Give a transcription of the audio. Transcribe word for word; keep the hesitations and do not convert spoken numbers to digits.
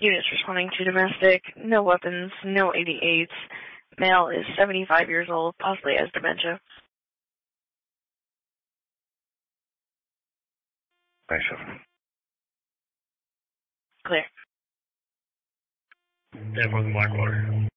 Units responding to domestic, no weapons, no eighty-eights. Male is seventy-five years old, possibly has dementia. Thanks, Evan. Clear. ten one Blackwater.